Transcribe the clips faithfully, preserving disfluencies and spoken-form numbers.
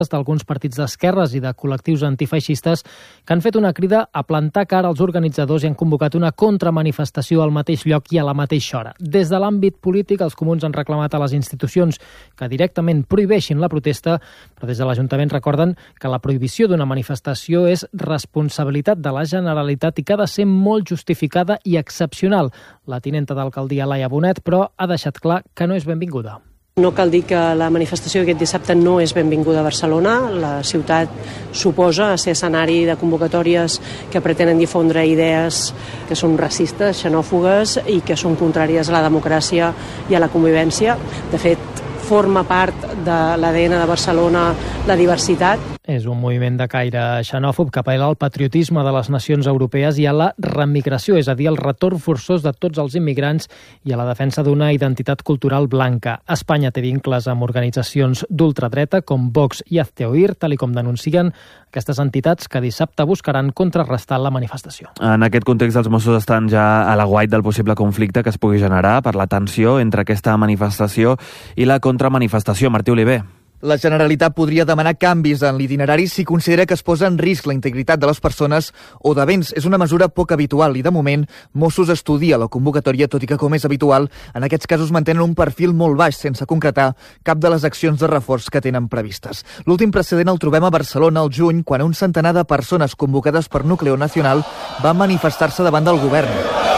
d'alguns partits d'esquerres i de col·lectius antifeixistes que han fet una crida a plantar cara als organitzadors i han convocat una contramanifestació al mateix lloc i a la mateixa hora. Des de l'àmbit polític, els comuns han reclamat a les institucions que directament prohibeixin la protesta, però des de l'Ajuntament recorden que la prohibició d'una manifestació és responsabilitat de la Generalitat i que ha de ser molt justificada i excepcional. La tinenta d'alcaldia, Laia Bonet, però ha deixat clar que no és benvinguda. No cal dir que la manifestació aquest dissabte no és benvinguda a Barcelona. La ciutat suposa ser escenari de convocatòries que pretenen difondre idees que són racistes, xenòfogues i que són contràries a la democràcia i a la convivència. De fet, forma part de l'A D N de Barcelona la diversitat. És un moviment de caire xenòfob que apel·la al patriotisme de les nacions europees i a la remigració, és a dir, el retorn forçós de tots els immigrants i a la defensa d'una identitat cultural blanca. Espanya té vincles amb organitzacions d'ultradreta com Vox i Hazte Oír, tal i com denuncien aquestes entitats que dissabte buscaran contrarrestar la manifestació. En aquest context, els Mossos estan ja a l'aguait del possible conflicte que es pugui generar per la tensió entre aquesta manifestació i la contramanifestació. Martí Oliver. La Generalitat podria demanar canvis en l'itinerari si considera que es posa en risc la integritat de les persones o de béns. És una mesura poc habitual i, de moment, Mossos estudia la convocatòria, tot i que, com és habitual, en aquests casos mantenen un perfil molt baix, sense concretar cap de les accions de reforç que tenen previstes. L'últim precedent el trobem a Barcelona al juny, quan un centenar de persones convocades per Núcleo Nacional van manifestar-se davant del govern.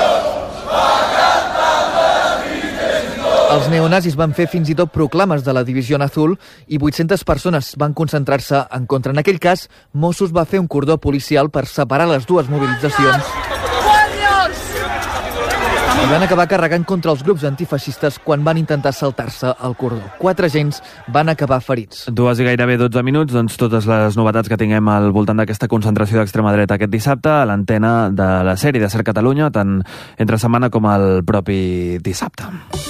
Els neonazis van fer fins i tot proclames de la División Azul i vuit-centes persones van concentrar-se en contra. En aquell cas, Mossos va fer un cordó policial per separar les dues mobilitzacions i van acabar carregant contra els grups antifeixistes quan van intentar saltar-se el cordó. Quatre agents van acabar ferits. Dues i gairebé dotze minuts, doncs totes les novetats que tinguem al voltant d'aquesta concentració d'extrema dreta aquest dissabte a l'antena de la sèrie de Ser Catalunya, tant entre setmana com el propi dissabte.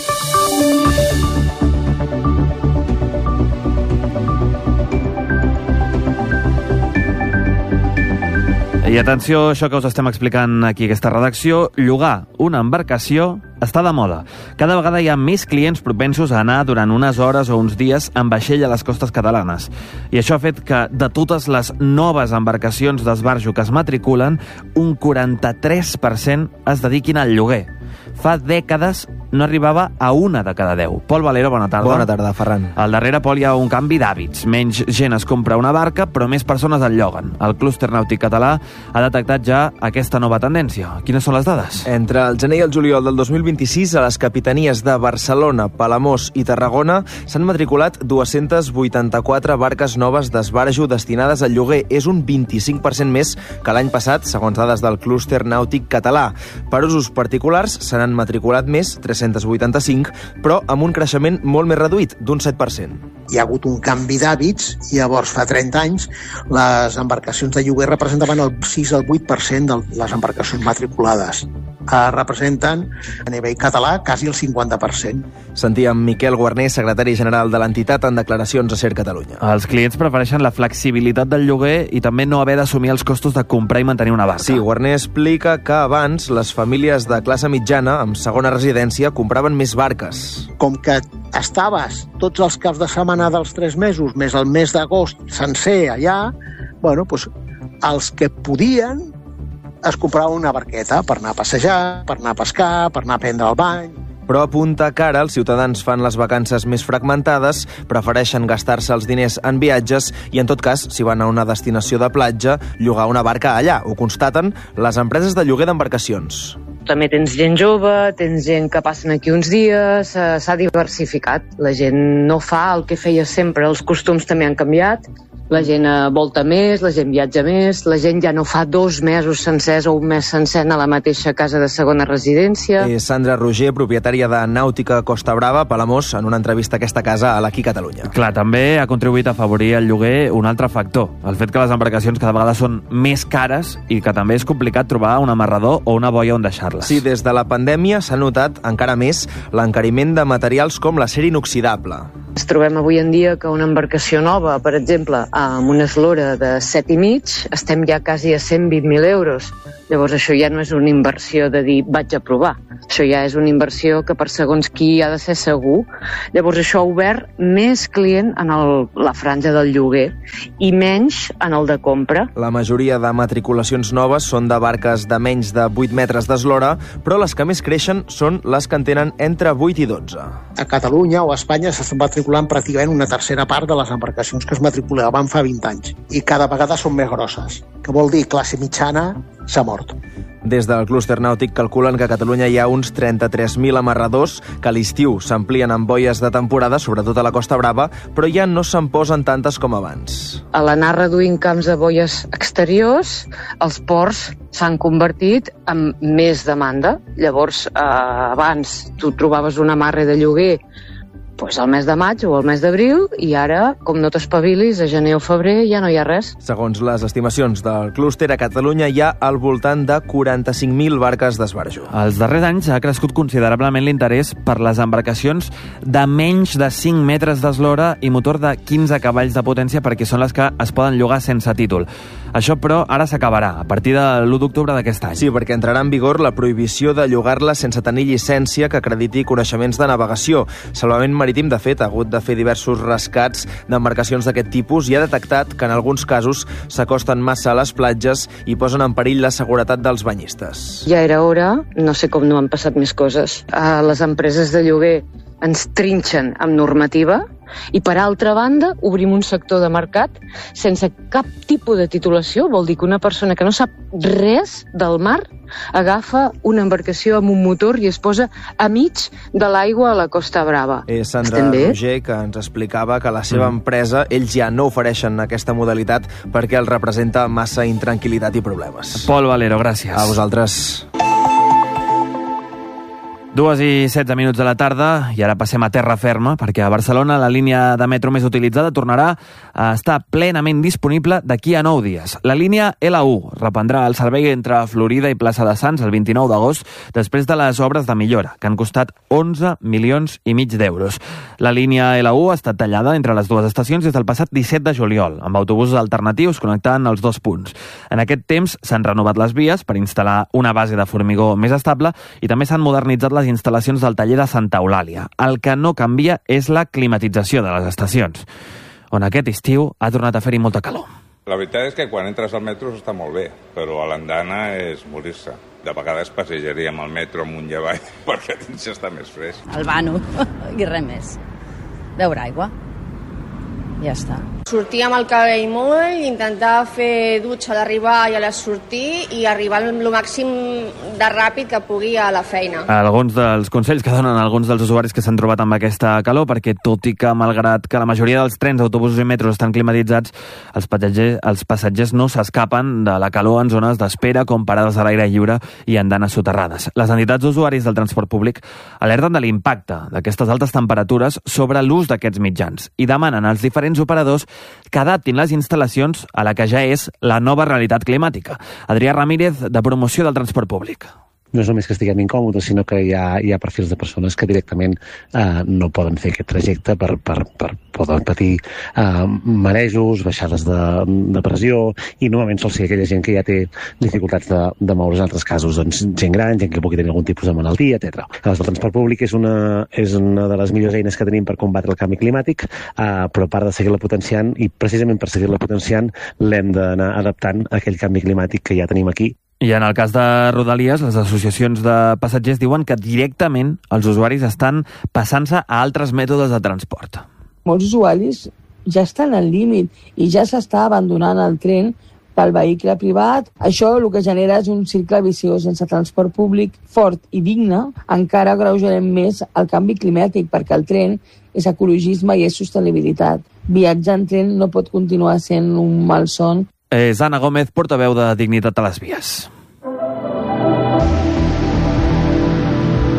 I atenció, això que us estem explicant aquí a aquesta redacció, llogar una embarcació està de moda. Cada vegada hi ha més clients propensos a anar durant unes hores o uns dies en vaixell a les costes catalanes. I això ha fet que de totes les noves embarcacions d'esbarjo que es matriculen, un quaranta-tres per cent es dediquin al lloguer. Fa dècades no arribava a una de cada deu. Pol Valero, bona tarda. Bona tarda, Ferran. Al darrere, Pol, hi ha un canvi d'hàbits. Menys gent es compra una barca, però més persones el lloguen. El clúster nàutic català ha detectat ja aquesta nova tendència. Quines són les dades? Entre el gener i el juliol del dos mil vint-i-sis, a les capitanies de Barcelona, Palamós i Tarragona s'han matriculat dues-centes vuitanta-quatre barques noves d'esbarjo destinades al lloguer. És un vint-i-cinc per cent més que l'any passat, segons dades del clúster nàutic català. Per usos particulars se n'han matriculat més, tres-centes vuitanta-cinc, però amb un creixement molt més reduït, d'un set per cent. Hi ha hagut un canvi d'hàbits i llavors fa trenta anys les embarcacions de lloguer representaven el sis al vuit per cent de les embarcacions matriculades. Eh, representen a nivell català quasi el cinquanta per cent. Sentíem Miquel Guarner, secretari general de l'entitat, en declaracions a Ser Catalunya. Els clients prefereixen la flexibilitat del lloguer i també no haver d'assumir els costos de comprar i mantenir una barca. Sí, Guarner explica que abans les famílies de classe mitjana amb segona residència compraven més barques. Com que estaves tots els caps de setmana dels tres mesos, més el mes d'agost sencer allà, bueno, doncs els que podien es compraven una barqueta per anar a passejar, per anar a pescar, per anar a prendre el bany. Però apunta que ara els ciutadans fan les vacances més fragmentades, prefereixen gastar-se els diners en viatges i, en tot cas, si van a una destinació de platja, llogar una barca allà. Ho constaten les empreses de lloguer d'embarcacions. També tens gent jove, tens gent que passen aquí uns dies, s'ha diversificat. La gent no fa el que feia sempre, els costums també han canviat. La gent volta més, la gent viatja més, la gent ja no fa dos mesos sencers o un mes sencer a la mateixa casa de segona residència. És Sandra Roger, propietària de Nàutica Costa Brava, Palamós, en una entrevista a aquesta casa a l'Aquí Catalunya. Clar, també ha contribuït a afavorir el lloguer un altre factor, el fet que les embarcacions cada vegada són més cares i que també és complicat trobar un amarrador o una boia on deixar-les. Sí, des de la pandèmia s'ha notat encara més l'encariment de materials com l'acer inoxidable. Ens trobem avui en dia que una embarcació nova, per exemple, amb una eslora de set i mig, estem ja quasi a cent vint mil euros. Llavors això ja no és una inversió de dir vaig a provar. Això ja és una inversió que per segons qui ha de ser segur. Llavors això ha obert més client en el, la franja del lloguer i menys en el de compra. La majoria de matriculacions noves són de barques de menys de vuit metres d'eslora, però les que més creixen són les que en tenen entre vuit i dotze. A Catalunya o a Espanya s'estan matriculant pràcticament una tercera part de les embarcacions que es matriculaven fa vint anys i cada vegada són més grosses, que vol dir classe mitjana s'ha mort. Des del clúster nàutic calculen que a Catalunya hi ha uns trenta-tres mil amarradors que a l'estiu s'amplien amb boies de temporada, sobretot a la Costa Brava, però ja no se'n posen tantes com abans. A l'anar reduint camps de boies exteriors, els ports s'han convertit en més demanda. Llavors, eh, abans tu trobaves un amarre de lloguer pues al mes de maig o al mes d'abril i ara, com no t'espavilis, a gener o febrer ja no hi ha res. Segons les estimacions del clúster, a Catalunya hi ha al voltant de quaranta-cinc mil barques d'esbarjo. Els darrers anys ha crescut considerablement l'interès per les embarcacions de menys de cinc metres d'eslora i motor de quinze cavalls de potència perquè són les que es poden llogar sense títol. Això, però, ara s'acabarà, a partir de l'u d'octubre d'aquest any. Sí, perquè entrarà en vigor la prohibició de llogar-la sense tenir llicència que acrediti coneixements de navegació. Salvament Marítim, de fet, ha hagut de fer diversos rescats d'embarcacions d'aquest tipus i ha detectat que en alguns casos s'acosten massa a les platges i posen en perill la seguretat dels banyistes. Ja era hora, no sé com no han passat més coses. A les empreses de lloguer ens trinxen amb normativa i, per altra banda, obrim un sector de mercat sense cap tipus de titulació. Vol dir que una persona que no sap res del mar agafa una embarcació amb un motor i es posa a mig de l'aigua a la Costa Brava. És Sandra Roger, que ens explicava que la seva mm. empresa, ells ja no ofereixen aquesta modalitat perquè els representa massa intranquil·litat i problemes. Pol Valero, gràcies. A vosaltres. Dues i setze minuts de la tarda i ara passem a terra ferma perquè a Barcelona la línia de metro més utilitzada tornarà a estar plenament disponible d'aquí a nou dies. La línia L u reprendrà el servei entre Florida i Plaça de Sants el vint-i-nou d'agost després de les obres de millora, que han costat onze milions i mig d'euros. La línia L u ha estat tallada entre les dues estacions des del passat disset de juliol, amb autobusos alternatius connectant els dos punts. En aquest temps s'han renovat les vies per instal·lar una base de formigó més estable i també s'han modernitzat les instal·lacions del taller de Santa Eulàlia. El que no canvia és la climatització de les estacions, on aquest estiu ha tornat a fer-hi molta calor. La veritat és que quan entres al metro està molt bé, però a l'andana és morir-se. De vegades passejaríem al metro amunt i avall perquè dins està més fresc. El vano i res més. Beure aigua. Ja està. Sortir amb el cabell moll, intentar fer dutxa a l'arribar i a la sortir i arribar el màxim de ràpid que pugui a la feina. Alguns dels consells que donen alguns dels usuaris que s'han trobat amb aquesta calor, perquè tot i que, malgrat que la majoria dels trens, autobusos i metros estan climatitzats, els passatgers, els passatgers no s'escapen de la calor en zones d'espera com parades a l'aire lliure i andanes soterrades. Les entitats d'usuaris del transport públic alerten de l'impacte d'aquestes altes temperatures sobre l'ús d'aquests mitjans i demanen als diferents operadors que adaptin les instal·lacions a la que ja és la nova realitat climàtica. Adrià Ramírez, de Promoció del Transport Públic. No és només que estiguem incòmodes, sinó que hi ha, hi ha perfils de persones que directament eh, no poden fer aquest trajecte per, per, per poden patir eh, marejos, baixades de, de pressió, i normalment sol ser aquella gent que ja té dificultats de, de moure's, en altres casos doncs, gent gran, gent que pugui tenir algun tipus de malaltia, etcètera. El transport públic és una, és una de les millors eines que tenim per combatre el canvi climàtic, eh, però a part de seguir-la potenciant, i precisament per seguir-la potenciant l'hem d'anar adaptant a aquell canvi climàtic que ja tenim aquí. I en el cas de Rodalies, les associacions de passatgers diuen que directament els usuaris estan passant-se a altres mètodes de transport. Molts usuaris ja estan al límit i ja s'està abandonant el tren pel vehicle privat. Això el que genera és un cicle viciós. Sense transport públic fort i digne encara agreujarem més el canvi climàtic, perquè el tren és ecologisme i és sostenibilitat. Viatjar en tren no pot continuar sent un malson. És Anna Gómez, portaveu de Dignitat a les Vies.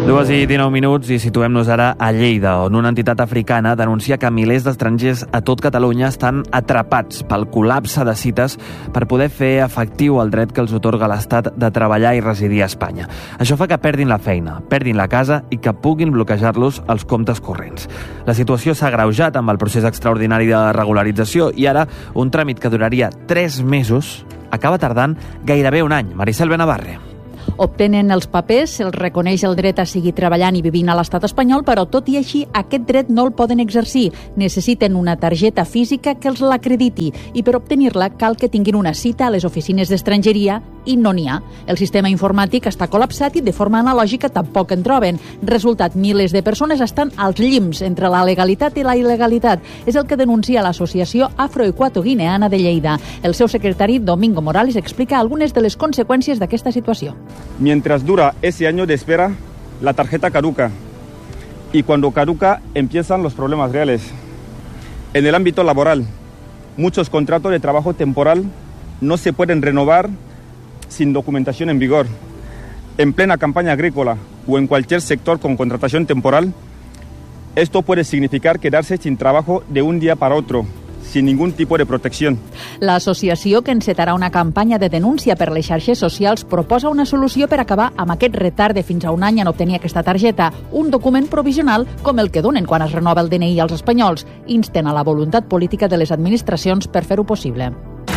Dues i dinou minuts i situem-nos ara a Lleida, on una entitat africana denuncia que milers d'estrangers a tot Catalunya estan atrapats pel col·lapse de cites per poder fer efectiu el dret que els otorga l'Estat de treballar i residir a Espanya. Això fa que perdin la feina, perdin la casa i que puguin bloquejar-los els comptes corrents. La situació s'ha agreujat amb el procés extraordinari de regularització i ara un tràmit que duraria tres mesos acaba tardant gairebé un any. Maricel Benavarre. Obtenen els papers, se'ls reconeix el dret a seguir treballant i vivint a l'estat espanyol, però tot i així aquest dret no el poden exercir. Necessiten una targeta física que els l'acrediti i per obtenir-la cal que tinguin una cita a les oficines d'estrangeria i no n'hi ha. El sistema informàtic està col·lapsat i de forma analògica tampoc en troben. Resultat, milers de persones estan als llims entre la legalitat i la il·legalitat. És el que denuncia l'Associació Afroequatoguineana de Lleida. El seu secretari, Domingo Morales, explica algunes de les conseqüències d'aquesta situació. Mientras dura ese año de espera, la tarjeta caduca. Y cuando caduca, empiezan los problemas reales. En el ámbito laboral, muchos contratos de trabajo temporal no se pueden renovar sin documentación en vigor. En plena campaña agrícola o en cualquier sector con contratación temporal, esto puede significar quedarse sin trabajo de un día para otro, sin ningún tipo de protecció. L'associació, que encetarà una campanya de denúncia per les xarxes socials, proposa una solució per acabar amb aquest retard de fins a un any en obtenir aquesta targeta, un document provisional com el que donen quan es renova el D N I als espanyols. Insten a la voluntat política de les administracions per fer-ho possible.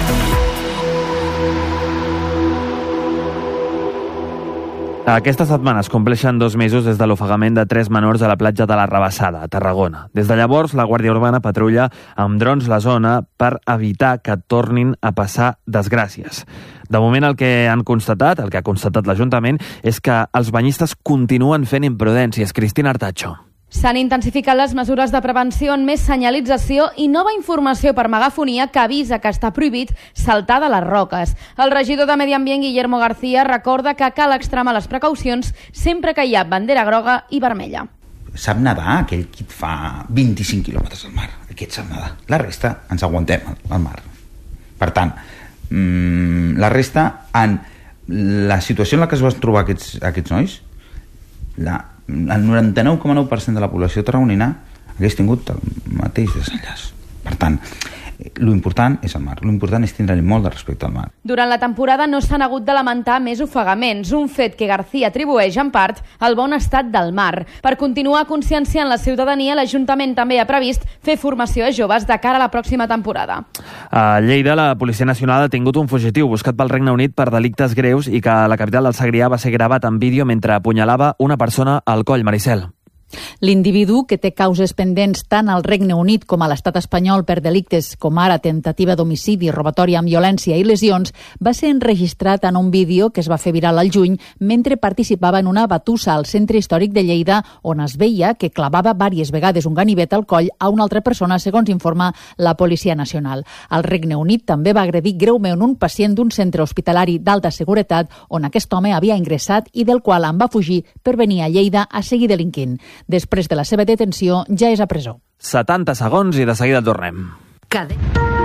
Aquesta setmana es compleixen dos mesos des de l'ofegament de tres menors a la platja de la Rabassada, a Tarragona. Des de llavors, la Guàrdia Urbana patrulla amb drons la zona per evitar que tornin a passar desgràcies. De moment, el que han constatat, el que ha constatat l'Ajuntament, és que els banyistes continuen fent imprudències. Cristina Artacho. S'han intensificat les mesures de prevenció amb més senyalització i nova informació per megafonia que avisa que està prohibit saltar de les roques. El regidor de Medi Ambient, Guillermo García, recorda que cal extremar les precaucions sempre que hi ha bandera groga i vermella. Sap nedar aquell qui fa vint-i-cinc quilòmetres al mar. Aquest sap nedar. La resta ens aguantem al mar. Per tant, la resta, en la situació en la que es van trobar aquests, aquests nois, la el noranta-nou coma nou per cent de la població tarragonina hagués tingut el mateix desenllaç. Per tant, lo important és el mar, lo important és tindre-li molt de respecte al mar. Durant la temporada no s'han hagut de lamentar més ofegaments, un fet que García atribueix en part al bon estat del mar. Per continuar conscienciant la ciutadania, l'Ajuntament també ha previst fer formació a joves de cara a la pròxima temporada. A Lleida, la Policia Nacional ha tingut un fugitiu buscat pel Regne Unit per delictes greus i que a la capital del Segrià va ser gravat en vídeo mentre apunyalava una persona al coll. Maricel. L'individu, que té causes pendents tant al Regne Unit com a l'estat espanyol per delictes com ara tentativa d'homicidi, robatori amb violència i lesions, va ser enregistrat en un vídeo que es va fer viral al juny mentre participava en una batussa al centre històric de Lleida, on es veia que clavava diverses vegades un ganivet al coll a una altra persona, segons informa la Policia Nacional. Al Regne Unit també va agredir greument un pacient d'un centre hospitalari d'alta seguretat on aquest home havia ingressat i del qual en va fugir per venir a Lleida a seguir delinquint. Després de la seva detenció, ja és a presó. setanta segons i de seguida tornem. Cade...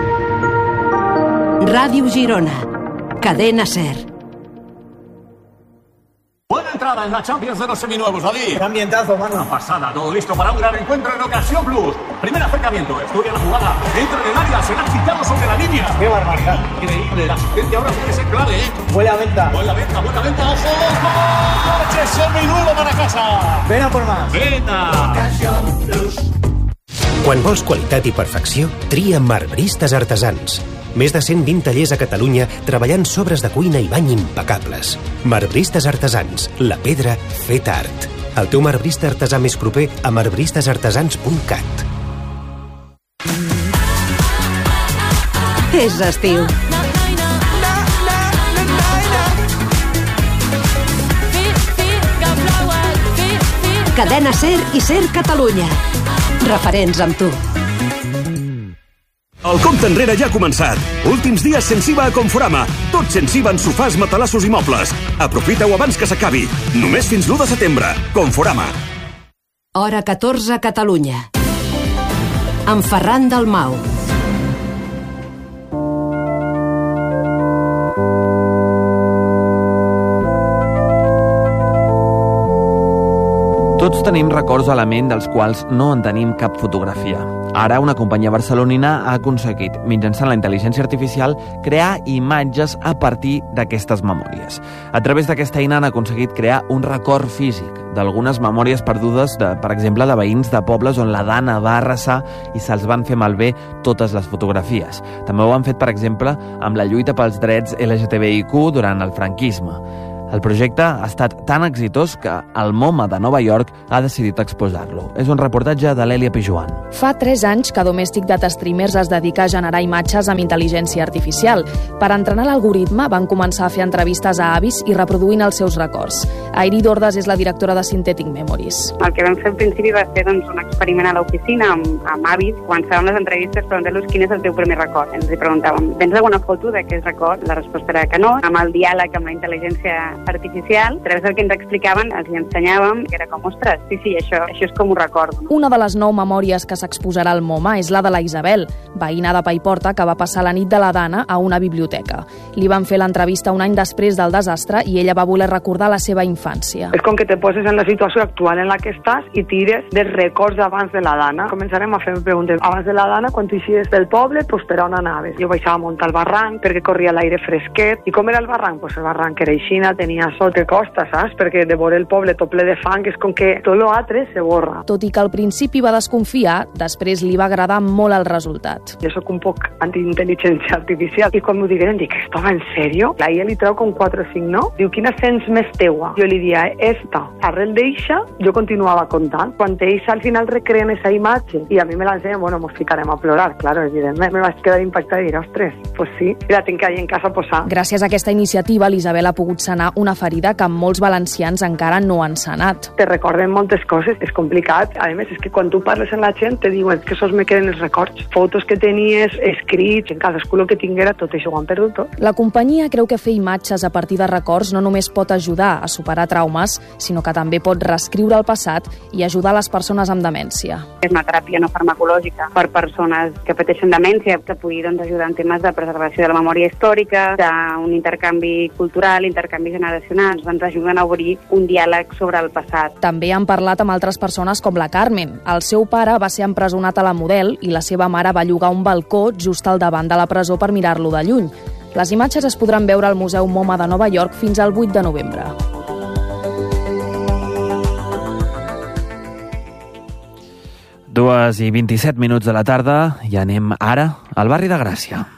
Ràdio Girona. Cadena SER. Buena entrada en la Champions de los seminuevos, David. Qué ambientazo, mano. Una pasada, todo listo para un gran encuentro en Ocasión Plus. Primer acercamiento, estudia la jugada, entra en el área, se la ha quitado sobre la línea. Qué barbaridad. Increíble, la asistencia ahora puede ser clave, ¿eh? Buena venta. Buena venta, buena venta, ojo, ojo. ¡Coche seminuevo para casa! Ven a por más. Venta. Ocasión Plus. Quan vols qualitat i perfecció, tria Marbristes Artesans. Més de cent vint tallers a Catalunya treballant sobres de cuina i bany impecables. Marbristes Artesans, la pedra fet art. El teu marbrista artesà més proper a marbristes artesans punt cat. És estiu. Cadena SER i SER Catalunya. Referents amb tu. El compte enrere ja ha començat. Últims dies sense I V A a Conforama. Tot sense I V A en sofàs, matalassos i mobles. Aprofita-ho abans que s'acabi. Només fins l'u de setembre. Conforama. Hora catorze a Catalunya. Amb Ferran Dalmau. Tots tenim records a la ment dels quals no en tenim cap fotografia. Ara una companyia barcelonina ha aconseguit, mitjançant la intel·ligència artificial, crear imatges a partir d'aquestes memòries. A través d'aquesta eina han aconseguit crear un record físic d'algunes memòries perdudes, de, per exemple, de veïns de pobles on la Dana va arrasar i se'ls van fer malbé totes les fotografies. També ho han fet, per exemple, amb la lluita pels drets L G T B I Q durant el franquisme. El projecte ha estat tan exitós que el MoMA de Nova York ha decidit exposar-lo. És un reportatge de l'Èlia Pijuan. Fa tres anys que Domestic Data Streamers es dedica a generar imatges amb intel·ligència artificial. Per entrenar l'algoritme van començar a fer entrevistes a avis i reproduint els seus records. Airi Dordes és la directora de Synthetic Memories. El que vam fer al principi va ser doncs, un experiment a l'oficina amb, amb avis. Quan fèiem les entrevistes, preguntar-los quin és el teu primer record. Ens hi preguntàvem, tens alguna foto d'aquest record? La resposta era que no. Amb el diàleg amb la intel·ligència artificial, a través del que ens explicaven, els hi ensenyàvem, que era com, ostres, sí, sí, això, això és com ho recordo. Una de les nou memòries que s'exposarà al MoMA és la de la Isabel, veïna de Paiporta que va passar la nit de la Dana a una biblioteca. Li van fer l'entrevista un any després del desastre i ella va voler recordar la seva infància. És com que te poses en la situació actual en la que estàs i tires dels records d'abans de la Dana. Començarem a fer preguntes. Abans de la Dana, quan tu eixies del poble, pues, per on anaves? Jo baixava molt al barranc perquè corria l'aire fresquet. I com era el barranc? Pues el barranc era aixina, tenia sol que costa, saps? Perquè de veure el poble tot ple de fang és com que tot l'altre se borra. Tot i que al principi va desconfiar, després li va agradar molt el resultat. Jo sóc un poc anti-intel·ligència artificial i quan m'ho digueren dic, estava en sèrio? La I A li treu com quatre o cinc, no? Diu, quina sents més teua? Jo li dia, esta. Arrel d'eixa, jo continuava contant. Quan ells al final recreen esa imatge i a mi me l'ensenyen, bueno, mos ficarem a plorar, claro, evidentment. Me vaig quedar impactada i dir, ostres, pues sí, i la tinc ahí en casa posada. Gràcies a aquesta iniciativa, l'Isabel ha pogut sanar una ferida que molts valencians encara no han sanat. Te recorden moltes coses, és complicat. A més, és que quan tu parles amb la gent te diuen que sols me queden els records. Fotos que tenies, escrits, en cadascú que tinguera, tot això ho han perdut tot. La companyia creu que fer imatges a partir de records no només pot ajudar a superar traumes, sinó que també pot reescriure el passat i ajudar les persones amb demència. És una teràpia no farmacològica per persones que pateixen demència, que pugui doncs, ajudar en temes de preservació de la memòria històrica, d'un intercanvi cultural, intercanvi generacional, ens ajuden a obrir un diàleg sobre el passat. També han parlat amb altres persones com la Carmen. El seu pare va ser empresonat a la Model i la seva mare va llogar un balcó just al davant de la presó per mirar-lo de lluny. Les imatges es podran veure al Museu MoMA de Nova York fins al vuit de novembre. Dues i vint-i-set minuts de la tarda i anem ara al barri de Gràcia.